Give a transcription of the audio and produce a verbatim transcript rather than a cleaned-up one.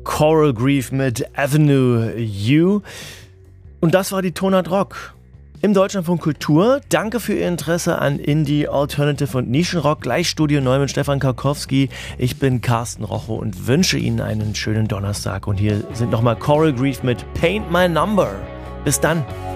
Coral Grief mit Avenue U. Und das war die Tonart Rock im Deutschlandfunk Kultur. Danke für Ihr Interesse an Indie, Alternative und Nischenrock. Gleich Studio neu mit Stefan Karkowski. Ich bin Carsten Rochow und wünsche Ihnen einen schönen Donnerstag. Und hier sind nochmal Coral Grief mit Paint My Number. Bis dann.